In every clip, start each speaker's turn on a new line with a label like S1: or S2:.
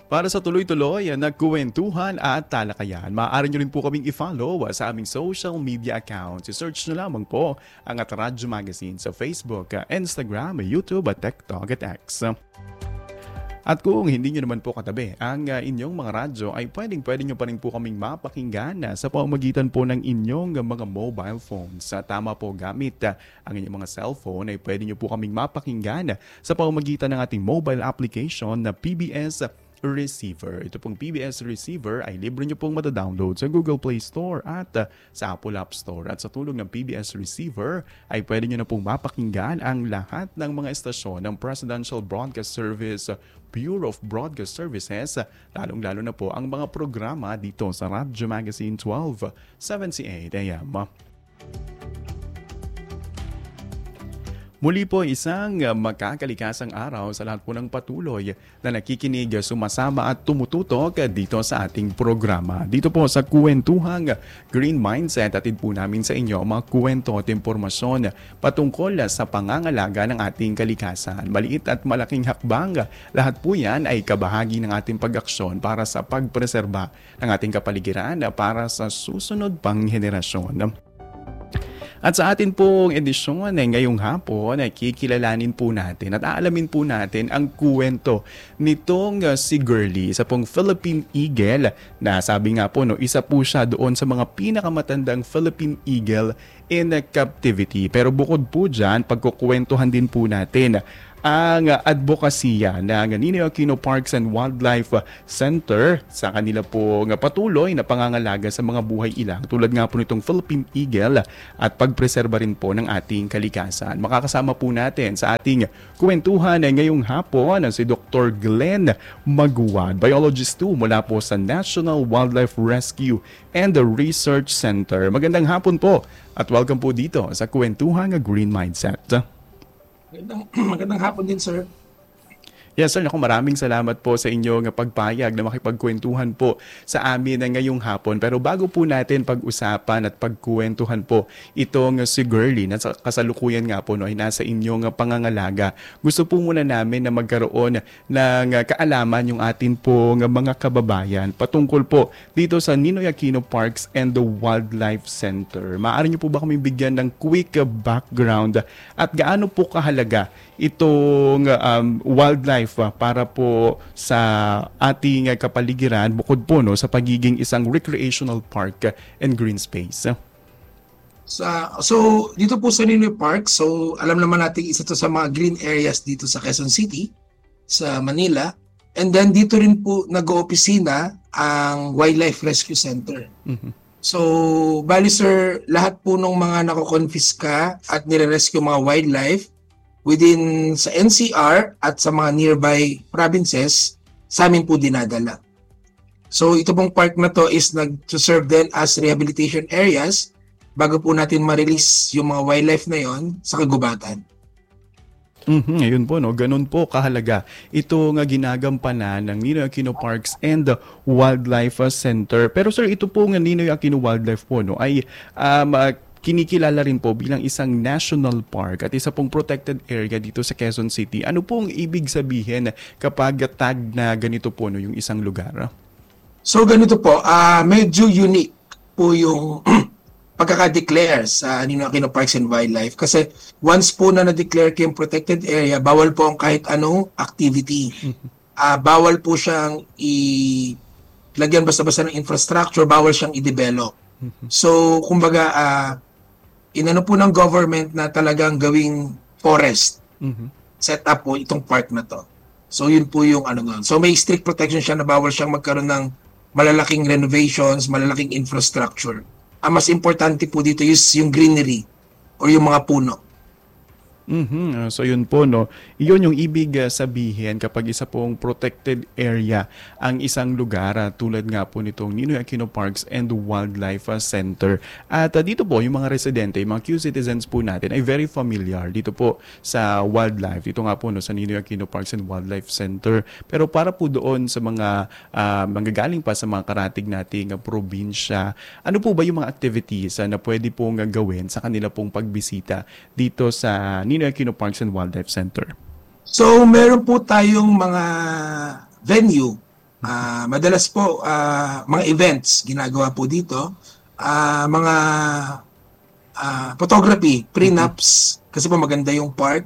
S1: Para sa tuloy-tuloy na kwentuhan at talakayan, maaari nyo rin po kaming i-follow sa aming social media accounts. I-search nyo lamang po ang Radyo Magazine sa Facebook, Instagram, YouTube, at TikTok at X. At kung hindi nyo naman po katabi ang inyong mga radyo, ay pwede nyo pa rin po kaming mapakinggan sa pamamagitan po ng inyong mga mobile phones. Tama po, gamit ang inyong mga cellphone ay pwede nyo po kaming mapakinggan sa pamamagitan ng ating mobile application na PBS Receiver. Ito pong PBS Receiver ay libre nyo pong matadownload sa Google Play Store at sa Apple App Store. At sa tulong ng PBS Receiver ay pwede nyo na pong mapakinggan ang lahat ng mga estasyon ng Presidential Broadcast Service, Bureau of Broadcast Services, lalong-lalo na po ang mga programa dito sa Radyo Magazine 1278 AM. Muli po isang makakalikasang araw sa lahat po ng patuloy na nakikinig, sumasama at tumututok dito sa ating programa. Dito po sa Kwentuhang Green Mindset, atid po namin sa inyo mga kwento at impormasyon patungkol sa pangangalaga ng ating kalikasan. Maliit at malaking hakbang, lahat po yan ay kabahagi ng ating pag-aksyon para sa pagpreserba ng ating kapaligiran para sa susunod pang henerasyon. At sa atin pong edisyon ngayong hapon ay kikilalanin po natin at aalamin po natin ang kwento nitong si Girlie, isa pong Philippine Eagle na sabi nga po isa po siya doon sa mga pinakamatandang Philippine Eagle in captivity. Pero bukod po dyan, pagkukwentuhan din po natin ang advokasya ng Ninoy Aquino Parks and Wildlife Center sa kanila po patuloy na pangangalaga sa mga buhay ilang tulad nga po nitong Philippine Eagle at pagpreserba rin po ng ating kalikasan. Makakasama po natin sa ating kwentuhan ngayong hapon si Dr. Glenn Maguad, biologist 2 mula po sa National Wildlife Rescue and Research Center. Magandang hapon po at welcome po dito sa Kwentuhan Green Mindset.
S2: Magandang hapon din, sir.
S1: Yes, sir. Maraming salamat po sa inyong pagpayag na makipagkwentuhan po sa amin ngayong hapon. Pero bago po natin pag-usapan at pagkwentuhan po itong si Girlie na kasalukuyan nga po ay nasa inyong pangangalaga, gusto po muna namin na magkaroon ng kaalaman yung atin po mga kababayan patungkol po dito sa Ninoy Aquino Parks and the Wildlife Center. Maaari niyo po ba kami bigyan ng quick background at gaano po kahalaga itong wildlife para po sa ating kapaligiran bukod po sa pagiging isang recreational park and green space?
S2: So dito po sa Ninoy Park, so alam naman natin isa to sa mga green areas dito sa Quezon City, sa Manila. And then dito rin po nag-oopisina ang Wildlife Rescue Center. Mm-hmm. So, bali sir, lahat po ng mga nakokonfiska at nire-rescue mga wildlife within sa NCR at sa mga nearby provinces, sa amin po dinadala. So ito pong park na to is nag-serve din as rehabilitation areas bago po natin ma-release yung mga wildlife na yon sa kagubatan.
S1: Ayun po, ganun po kahalaga ito nga ginagampanan ng Ninoy Aquino Parks and Wildlife Center. Pero sir, ito po nga Ninoy Aquino Wildlife po ay kinikilala rin po bilang isang national park at isa pong protected area dito sa Quezon City. Ano pong ibig sabihin kapag tag na ganito po yung isang lugar?
S2: So ganito po, medyo unique po yung pagkaka-declare sa Ninoy Aquino Parks and Wildlife kasi once po na na-declare kayong protected area, bawal po ang kahit anong activity. Bawal po siyang lagyan basta-basta ng infrastructure, bawal siyang i-develop. So kumbaga inano po ng government na talagang gawing forest set up po itong park na to. So yun po yung So may strict protection siya na bawal siyang magkaroon ng malalaking renovations, malalaking infrastructure. Ang mas importante po dito is yung greenery or yung mga puno.
S1: So yun po, yun yung ibig sabihin kapag isa pong protected area ang isang lugar tulad nga po nitong Ninoy Aquino Parks and Wildlife Center. At dito po yung mga residente, yung mga Q-citizens po natin ay very familiar dito po sa wildlife. Dito nga po sa Ninoy Aquino Parks and Wildlife Center. Pero para po doon sa mga manggagaling pa sa mga karatig nating probinsya, ano po ba yung mga activities na pwede pong gawin sa kanila pong pagbisita dito sa Ninoy Aquino Parks and Wildlife Center?
S2: So, meron po tayong mga venue Madalas po, mga events ginagawa po dito, mga photography, prenups, kasi po maganda yung park.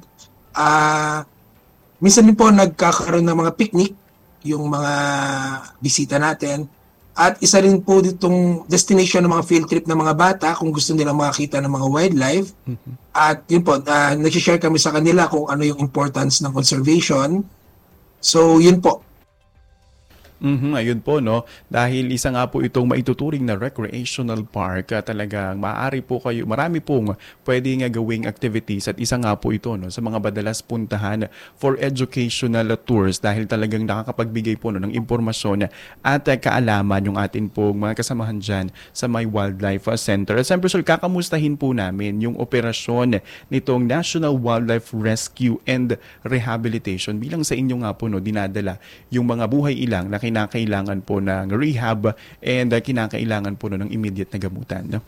S2: Minsan din po nagkakaroon ng mga picnic, yung mga bisita natin. At isa rin po ditong destination ng mga field trip ng mga bata kung gusto nilang makakita ng mga wildlife. At yun po, nag-share kami sa kanila kung ano yung importance ng conservation. So yun po.
S1: Ayun po, no? Dahil isa nga po itong maituturing na recreational park, talagang maaari po kayo, marami pong pwedeng gawing activities at isa nga po ito, no, sa mga madalas puntahan for educational tours dahil talagang nakakapagbigay po, no, ng impormasyon at kaalaman yung atin pong mga kasamahan dyan sa My Wildlife Center. At siyempre, sir, kakamustahin po namin yung operasyon nitong National Wildlife Rescue and Rehabilitation bilang sa inyo nga po, no, dinadala yung mga buhay ilang na kinakailangan po ng rehab and kinakailangan po ng immediate na gamutan. No?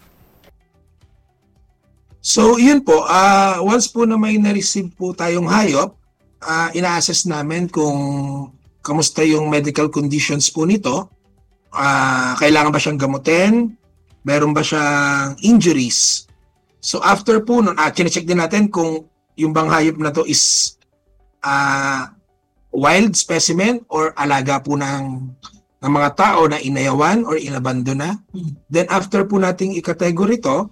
S2: So, yun po. Once po na may na-receive po tayong hayop, ina-assess namin kung kamusta yung medical conditions po nito. Kailangan ba siyang gamutin? Meron ba siyang injuries? So, after po nun, chinecheck din natin kung yung bang hayop na to is wild specimen or alaga po ng mga tao na inayawan or inabando na. Then after po nating i-category to,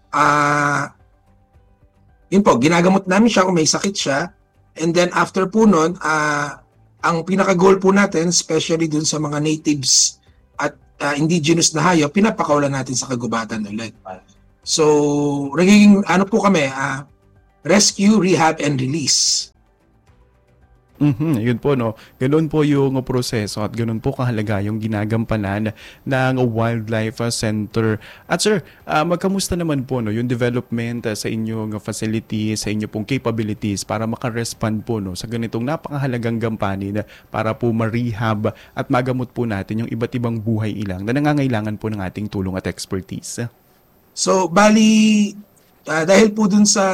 S2: yun po, ginagamot namin siya kung may sakit siya. And then after po nun, ang pinaka-goal po natin, especially dun sa mga natives at indigenous na hayop, pinapakawalan natin sa kagubatan ulit. So, nagiging po kami, rescue, rehab, and release.
S1: Yun po, no. Ganun po yung proseso at ganun po kahalaga yung ginagampanan ng Wildlife Center. At sir, magkamusta naman po, no, yung development sa inyong facility, sa inyong pong capabilities para makarespond po, no, sa ganitong napakahalagang gampanin para po ma-rehab at magamot po natin yung iba't ibang buhay ilang na nangangailangan po ng ating tulong at expertise.
S2: So, bali, dahil po dun sa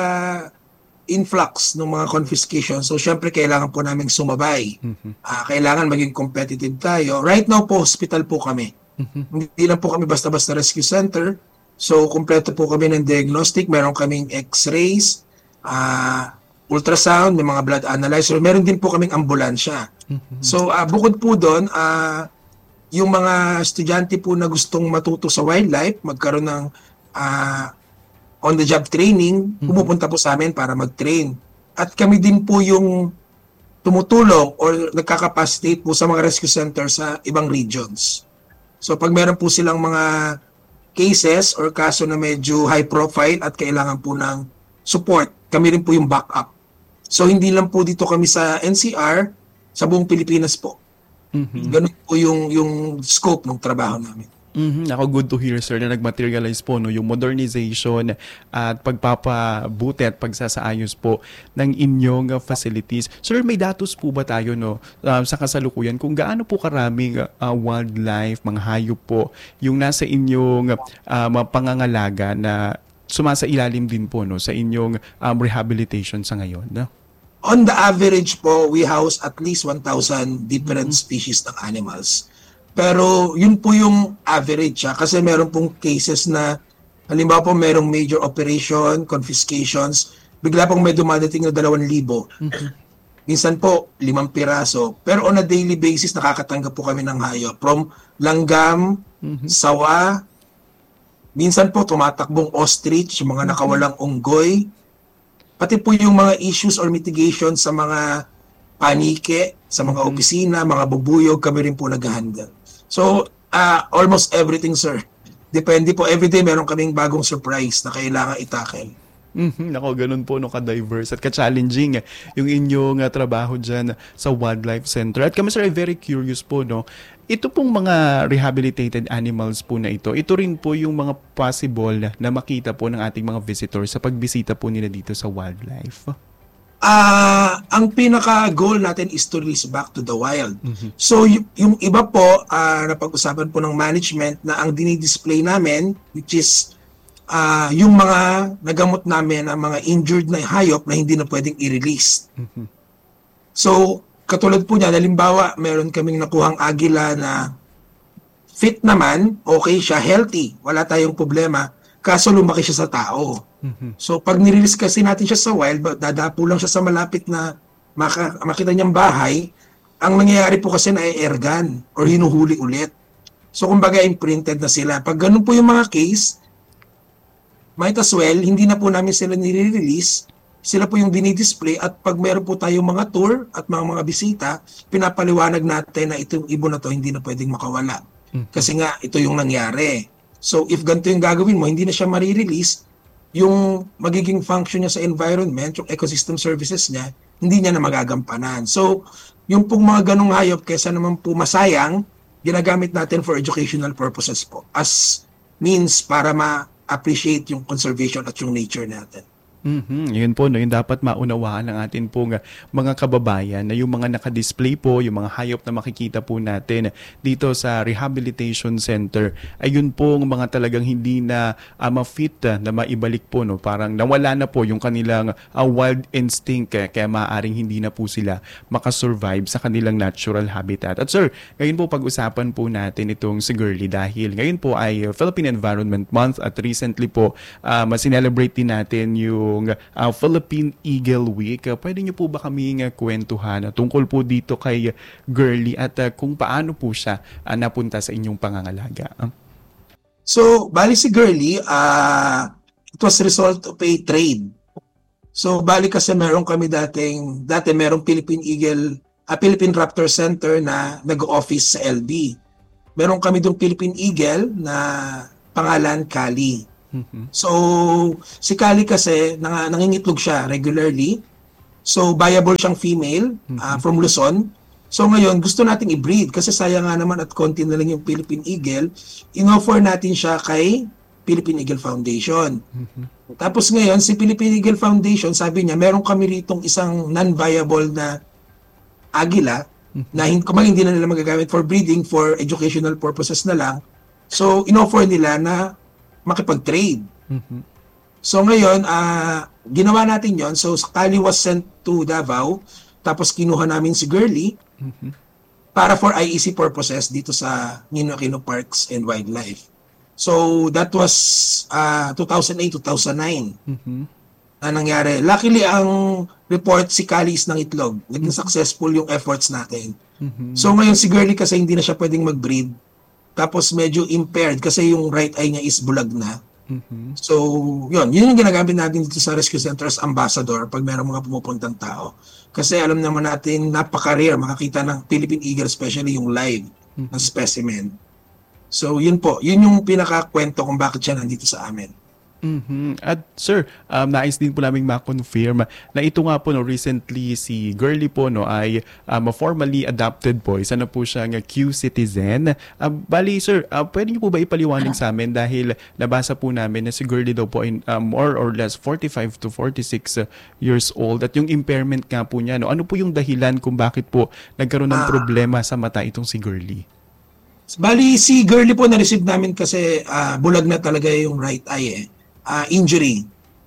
S2: influx ng mga confiscation. So, syempre, kailangan po namin sumabay. Kailangan maging competitive tayo. Right now po, hospital po kami. Hindi lang po kami basta-basta rescue center. So, kumpleto po kami ng diagnostic. Meron kaming x-rays, ultrasound, may mga blood analyzer. Meron din po kaming ambulansya. So, bukod po doon, yung mga estudyante po na gustong matuto sa wildlife, magkaroon ng on-the-job training, pumupunta po sa amin para mag-train. At kami din po yung tumutulong or nagkakapacitate po sa mga rescue center sa ibang regions. So pag meron po silang mga cases or kaso na medyo high profile at kailangan po ng support, kami rin po yung backup. So hindi lang po dito kami sa NCR, sa buong Pilipinas po. Ganun po yung scope ng trabaho namin.
S1: Ako, good to hear, sir, na nag-materialize po, no, yung modernization at pagpapabuti at pagsasaayos po ng inyong facilities. Sir, may datos po ba tayo, no, sa kasalukuyan kung gaano po karaming wildlife, mga hayop po yung nasa inyong pangangalaga na sumasailalim din po, no, sa inyong rehabilitation sa ngayon? No?
S2: On the average po, we house at least 1,000 different species ng animals. Pero yun po yung average kasi meron pong cases na halimbawa po merong major operation, confiscations, bigla pong may dumadating na 2,000. Minsan po 5 piraso. Pero on a daily basis nakakatanggap po kami ng hayop from langgam, sawa, minsan po tumatakbong ostrich, yung mga nakawalang unggoy, pati po yung mga issues or mitigation sa mga panike, sa mga opisina, mga bubuyog, kami rin po nag-handle. So, almost everything, sir. Depende po. Everyday meron kaming bagong surprise na kailangan itackle.
S1: Nako, ganun po, no, ka-diverse at ka-challenging yung inyong trabaho dyan sa Wildlife Center. At kami, sir, ay very curious po, no. Ito pong mga rehabilitated animals po na ito rin po yung mga possible na makita po ng ating mga visitors sa pagbisita po nila dito sa wildlife.
S2: Ang pinaka-goal natin is to release back to the wild. So, yung iba po, napag-usapan po ng management na ang dinidisplay namin, which is yung mga nagamot namin, ang mga injured na hayop na hindi na pwedeng i-release. So, katulad po niya, halimbawa, meron kaming nakuhang agila na fit naman, okay siya, healthy, wala tayong problema, kaso lumaki siya sa tao. So pag nirelease kasi natin siya sa wild, dadapo lang siya sa malapit na makita niyang bahay, ang nangyayari po kasi na airgun or hinuhuli ulit. So kumbaga imprinted na sila. Pag ganun po yung mga case, might as well, hindi na po namin sila nire-release, sila po yung dinidisplay at pag meron po tayong mga tour at mga bisita, pinapaliwanag natin na itong ibon na to hindi na pwedeng makawala. Kasi nga, ito yung nangyari. So if ganito yung gagawin mo, hindi na siya marirelease, yung magiging function niya sa environment, yung ecosystem services niya, hindi niya na magagampanan. So, yung pong mga ganong hayop, kesa naman po masayang, ginagamit natin for educational purposes po as means para ma-appreciate yung conservation at yung nature natin.
S1: Yun po, no, yung dapat maunawaan ng atin pong mga kababayan na yung mga nakadisplay po, yung mga hayop na makikita po natin dito sa Rehabilitation Center, ay yun pong mga talagang hindi na ma-fit na maibalik po. No? Parang nawala na po yung kanilang wild instinct kaya maaaring hindi na po sila makasurvive sa kanilang natural habitat. At sir, ngayon po pag-usapan po natin itong si Girly dahil ngayon po ay Philippine Environment Month at recently po masinelebrate din natin yung Philippine Eagle Week. Pwede niyo po ba kaming kwentuhan tungkol po dito kay Girly at kung paano po siya napunta sa inyong pangangalaga?
S2: So, bali si Girly, it was result of a trade. So, bali kasi meron kami dati merong Philippine Eagle, Philippine Raptor Center na nag-office sa LB. Meron kami dong Philippine Eagle na pangalan Kali. So, si Kali kasi nangingitlog siya regularly. So, viable siyang female from Luzon. So, ngayon, gusto nating i-breed kasi sayang nga naman at konti na lang yung Philippine Eagle. In-offer natin siya kay Philippine Eagle Foundation. Tapos ngayon, si Philippine Eagle Foundation, sabi niya, meron kami ritong isang non-viable na agila na hindi na nila magagamit for breeding, for educational purposes na lang. So, in-offer nila na makipag-trade. So ngayon, ginawa natin yon. So Kali was sent to Davao, tapos kinuha namin si Girly para for IEC purposes dito sa Ninoy Aquino Parks and Wildlife. So that was 2008-2009 na nangyari. Luckily, ang report si Kali is ng itlog. Naging successful yung efforts natin. So ngayon si Girly kasi hindi na siya pwedeng mag-breed. Tapos medyo impaired kasi yung right eye niya is bulag na. So, yun yung ginagamit natin dito sa Rescue Center as ambassador pag mayroong mga pumupuntang tao. Kasi alam naman natin, napaka-rare makakita ng Philippine Eagle, especially yung live na specimen. So, yun po. Yun yung pinakakwento kung bakit siya nandito sa amin.
S1: At sir, nais din po namin ma-confirm na ito nga po no, recently si Girly po no, ay formally adopted po. Isa na po siyang Q-citizen. Bali sir, pwede niyo po ba ipaliwanag sa amin dahil nabasa po namin na si Girly daw po ay more or less 45 to 46 years old at yung impairment nga po niya. No, ano po yung dahilan kung bakit po nagkaroon ng problema sa mata itong si Girly?
S2: Bali, si Girly po na-receive namin kasi bulag na talaga yung right eye injury.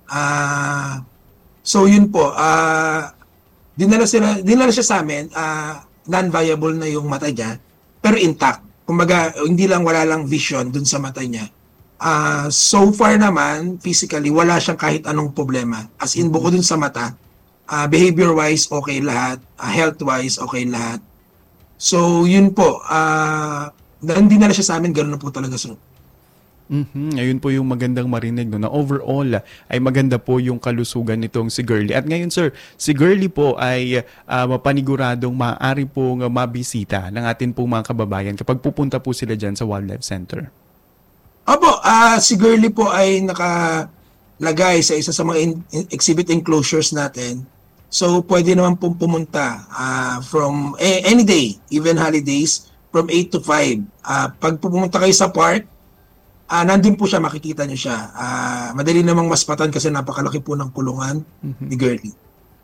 S2: So yun po, dinala siya sa amin, non-viable na yung mata niya, pero intact. Kumbaga, wala lang vision dun sa mata niya. So far naman, physically, wala siyang kahit anong problema. As in, bukod dun sa mata, behavior-wise, okay lahat. Health-wise, okay lahat. So yun po, hindi na siya sa amin, gano'n na po talaga sunod.
S1: Ayun po yung magandang marinig no, na overall ay maganda po yung kalusugan nitong si Girly. At ngayon sir, si Girly po ay mapaniguradong maaari pong mabisita ng atin pong mga kababayan kapag pupunta po sila dyan sa Wildlife Center.
S2: Opo, si Girly po ay nakalagay sa isa sa mga exhibit enclosures natin. So pwede naman pong pumunta from any day, even holidays, from 8 to 5. Pag pumunta kayo sa park, nandun po siya, makikita niyo siya. Madali namang maspatan kasi napakalaki po ng kulungan ni Girly.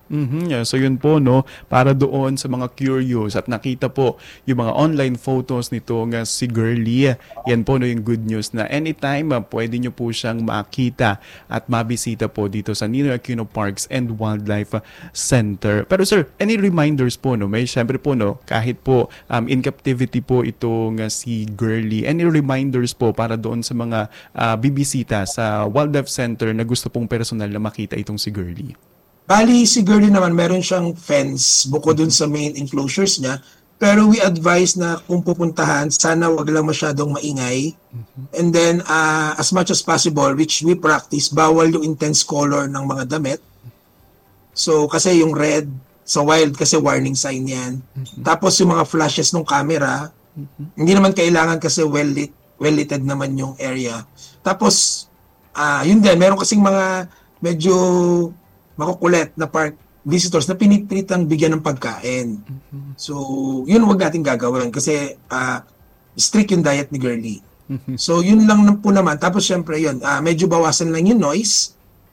S1: Yeah. So yun po, no, para doon sa mga curious at nakita po yung mga online photos nito nga si Girly. Yan po, no, yung good news na anytime pwede nyo po siyang makita at mabisita po dito sa Ninoy Aquino Parks and Wildlife Center. Pero sir, any reminders po, no? May syempre po, no, kahit po in captivity po itong si Girly, any reminders po para doon sa mga bibisita sa Wildlife Center na gusto pong personal na makita itong si Girly?
S2: Bali, si Girly naman, meron siyang fence bukod dun sa main enclosures niya. Pero we advise na kung pupuntahan, sana wag lang masyadong maingay. And then, as much as possible, which we practice, bawal yung intense color ng mga damit. So, kasi yung red, sa wild, kasi warning sign yan. Tapos yung mga flashes ng camera, hindi naman kailangan kasi well-lighted naman yung area. Tapos, yun din, meron kasing mga medyo makukulit na park visitors na pinipilitang bigyan ng pagkain. So, yun wag natin gagawin kasi strict yung diet ni Girly. So, yun lang po naman. Tapos, syempre, yun, medyo bawasan lang yung noise.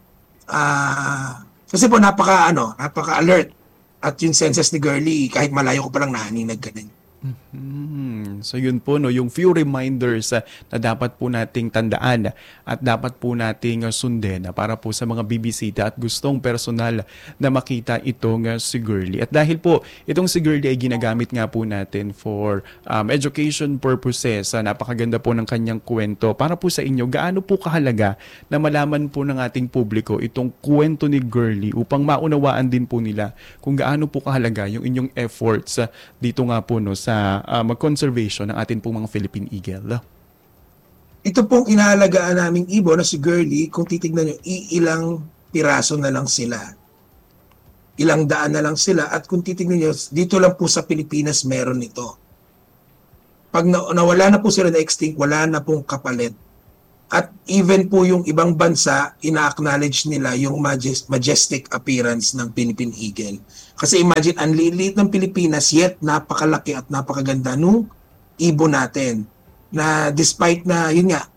S2: Kasi po, napaka-alert. At yung senses ni Girly, kahit malayo ko palang nahaninag ka na.
S1: So yun po, no, yung few reminders na dapat po nating tandaan at dapat po nating sundin para po sa mga bibisita at gustong personal na makita itong si Girly. At dahil po itong si Girly ay ginagamit nga po natin for education purposes, napakaganda po ng kanyang kwento. Para po sa inyo, gaano po kahalaga na malaman po ng ating publiko itong kwento ni Girly upang maunawaan din po nila kung gaano po kahalaga yung inyong efforts dito nga po, no, sa mag-conservation ng atin pong mga Philippine Eagle.
S2: Ito pong inaalagaan naming ibon na si Girly, kung titignan nyo, ilang piraso na lang sila. Ilang daan na lang sila. At kung titignan nyo, dito lang po sa Pilipinas meron ito. Pag nawala na po sila na extinct, wala na pong kapalit. At even po yung ibang bansa, ina-acknowledge nila yung majestic appearance ng Philippine Eagle. Kasi imagine, ang liit ng Pilipinas, yet napakalaki at napakaganda nung ibon natin. Na despite na, yun nga,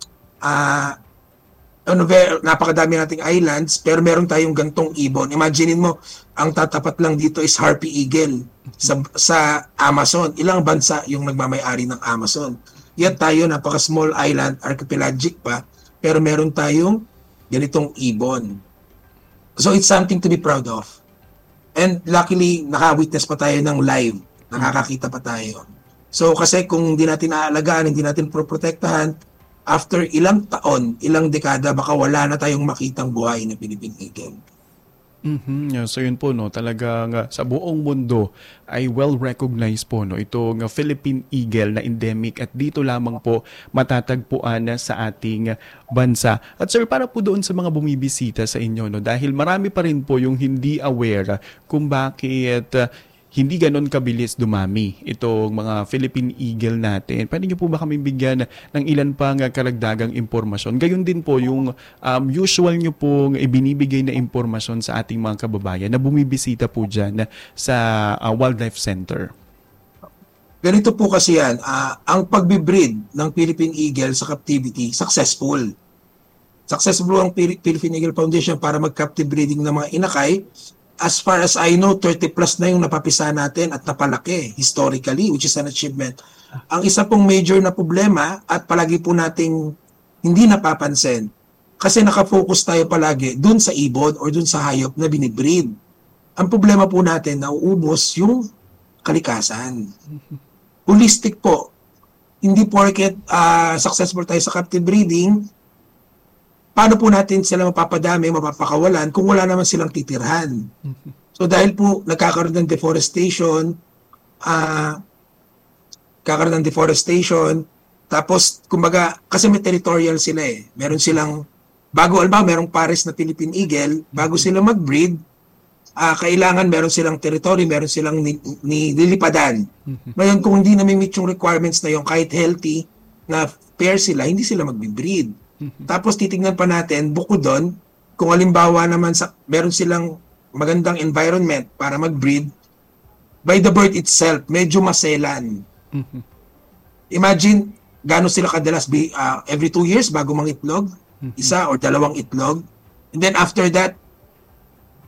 S2: napakadami nating islands, pero meron tayong gantong ibon. Imaginein mo, ang tatapat lang dito is Harpy Eagle sa Amazon. Ilang bansa yung nagmamay-ari ng Amazon. Yet tayo, napaka-small island, archipelagic pa, pero meron tayong ganitong ibon. So it's something to be proud of. And luckily, naka-witness pa tayo ng live. Nakakakita pa tayo. So kasi kung hindi natin aalagaan, hindi natin proprotektahan, after ilang taon, ilang dekada, baka wala na tayong makitang buhay na Philippine Eagle.
S1: So yun po, no, talagang sa buong mundo ay well-recognized po, no, itong Philippine Eagle na endemic at dito lamang po matatagpuan sa ating bansa. At sir, para po doon sa mga bumibisita sa inyo, no, dahil marami pa rin po yung hindi aware kung bakit hindi ganon kabilis dumami itong mga Philippine Eagle natin. Pwede niyo po ba kami bigyan ng ilan pang karagdagang impormasyon? Gayon din po yung usual niyo pong ibinibigay na impormasyon sa ating mga kababayan na bumibisita po dyan sa Wildlife Center.
S2: Ganito po kasi yan, ang pagbibreed ng Philippine Eagle sa captivity, successful. Successful ang Philippine Eagle Foundation para mag-captive breeding ng mga inakay. As far as I know, 30 plus na yung napapisa natin at napalaki historically, which is an achievement. Ang isa pong major na problema at palagi po nating hindi napapansin kasi nakafocus tayo palagi dun sa ibon or dun sa hayop na binibreed. Ang problema po natin, nauubos yung kalikasan. Holistic po. Hindi porket successful tayo sa captive breeding, paano po natin sila mapapadami, mapapakawalan kung wala naman silang titirhan? So dahil po nagkakaroon ng deforestation, tapos kumbaga, kasi may territorial sila eh. Meron silang, merong pares na Philippine Eagle, bago sila mag-breed, kailangan meron silang territory, meron silang nililipadan. Ngayon, kung hindi nami-meet yung requirements na yung kahit healthy na pair sila, hindi sila mag-breed. Tapos titignan pa natin, bukod doon, kung halimbawa naman meron silang magandang environment para mag-breed, by the bird itself, medyo maselan. Imagine, gano'n sila kadalas, every 2 years bago mangitlog, isa or dalawang itlog. And then after that,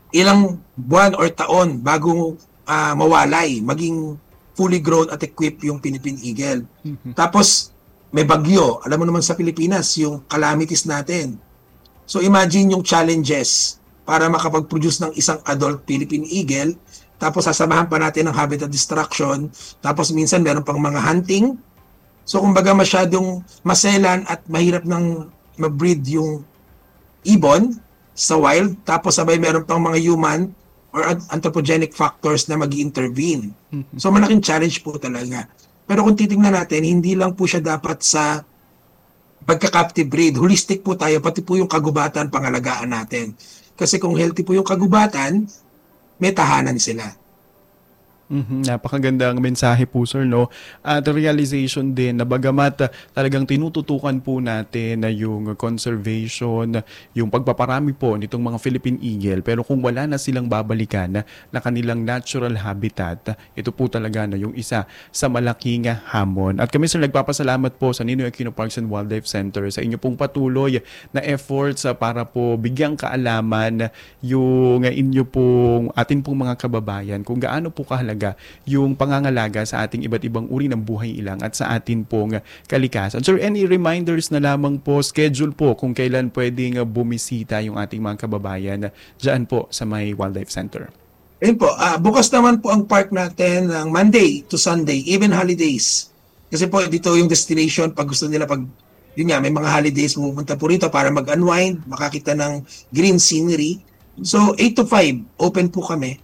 S2: ilang buwan or taon bago mawalay, maging fully grown at equipped yung Philippine Eagle. Tapos, may bagyo. Alam mo naman sa Pilipinas, yung calamities natin. So imagine yung challenges para makapag-produce ng isang adult Philippine Eagle, tapos sasamahan pa natin ng habitat destruction, tapos minsan meron pang mga hunting. So kumbaga masyadong maselan at mahirap ng mag-breed yung ibon sa wild, tapos sabay meron pang mga human or anthropogenic factors na mag-intervene. So malaking challenge po talaga. Pero kung titingnan natin, hindi lang po siya dapat sa pagka-captive breed. Holistic po tayo, pati po yung kagubatan, pangalagaan natin. Kasi kung healthy po yung kagubatan, may tahanan sila.
S1: Napakagandang mensahe po, sir, no? At realization din na bagamat talagang tinututukan po natin na yung conservation, yung pagpaparami po nitong mga Philippine Eagle, pero kung wala na silang babalikan na kanilang natural habitat, ito po talaga na yung isa sa malaking hamon. At kami, sir, nagpapasalamat po sa Ninoy Aquino Parks and Wildlife Center sa inyo pong patuloy na efforts para po bigyang kaalaman yung inyo pong atin pong mga kababayan kung gaano po kahalaga yung pangangalaga sa ating iba't ibang uri ng buhay ilang at sa atin pong kalikasan. Sir, any reminders na lamang po, schedule po kung kailan pwedeng bumisita yung ating mga kababayan dyan po sa may Wildlife Center?
S2: Ayun po, bukas naman po ang park natin ng Monday to Sunday, even holidays. Kasi po dito yung destination pag gusto nila yun nga, may mga holidays pumunta po rito para mag-unwind, makakita ng green scenery. So 8 to 5, open po kami.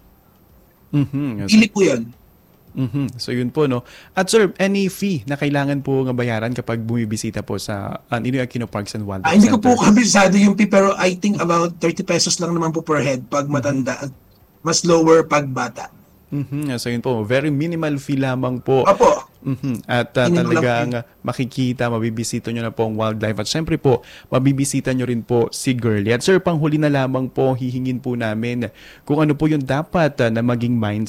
S2: Pili po yun.
S1: So yun po, no. At sir, any fee na kailangan po nga bayaran kapag bumibisita po sa Ninoy Aquino Parks and Wildlife Center?
S2: Hindi ko po kabisado yung fee, pero I think about 30 pesos lang naman po per head pag matanda. Mas lower pag bata.
S1: So yun po, very minimal fee lamang po.
S2: Opo.
S1: At talagang makikita, mabibisita nyo na po ang wildlife. At syempre po, mabibisita nyo rin po si Girlie. At sir, panghuli na lamang po, hihingin po namin kung ano po yung dapat na maging mindset